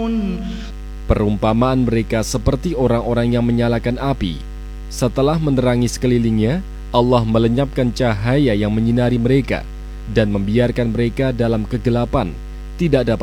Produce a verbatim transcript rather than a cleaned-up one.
Perumpamaan mereka seperti orang-orang yang menyalakan api. Setelah menerangi sekelilingnya, Allah melenyapkan cahaya yang menyinari mereka dan membiarkan mereka dalam kegelapan, tidak dapat